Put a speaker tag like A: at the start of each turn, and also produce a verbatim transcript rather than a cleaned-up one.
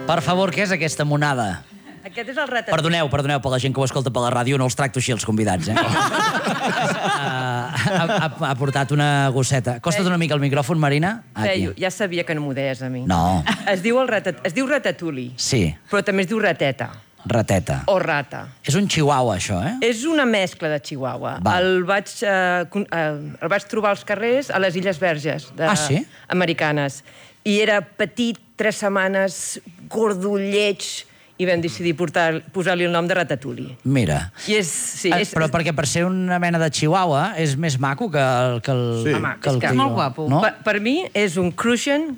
A: Per favor, què és aquesta monada?
B: Aquest és el ratatouille.
A: Perdoneu, perdoneu, per la gent que ho escolta per la ràdio, no els tracto així els convidats, eh? ha, ha, ha portat una gosseta. Acosta't una mica al micròfon, Marina.
B: Feio, ja sabia que no m'ho deies a mi.
A: No.
B: Es diu, el ratat... es diu ratatouille.
A: Sí.
B: Però també es diu rateta.
A: Rateta.
B: O rata.
A: És un chihuahua, això, eh?
B: És una mescla de chihuahua.
A: Va.
B: El vaig, eh, con- eh, el vaig trobar als carrers a les Illes Verges. De...
A: Ah, sí?
B: Americanes. I era petit, tres setmanes, gordo, lleig, i vam decidir portar- posar-li el nom de ratatouille.
A: Mira.
B: I és... Sí,
A: Eh,
B: és
A: Però perquè per ser una mena de chihuahua és més maco que el... Que el,
C: Sí.
B: Home,
A: que el
B: és que-
A: tio,
D: Molt guapo.
A: No?
B: Per, per mi és un Crucian